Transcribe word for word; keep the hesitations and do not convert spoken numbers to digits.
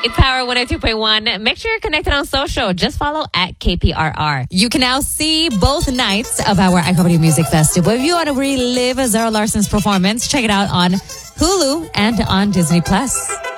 It's Power one oh two point one. Make sure you're connected on social. Just follow at K P R R. You can now see both nights of our iComedy Music Festival. If you want to relive Zara Larson's performance, check it out on Hulu and on Disney Plus.